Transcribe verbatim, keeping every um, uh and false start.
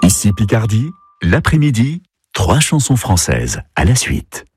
Ici Picardie, l'après-midi, trois chansons françaises à la suite.